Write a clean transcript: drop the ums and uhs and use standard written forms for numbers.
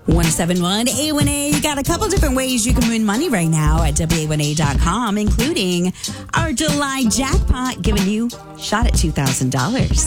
1071 A1A. You got a couple different ways you can win money right now at WA1A.com, including our July jackpot, giving you a shot at $2,000.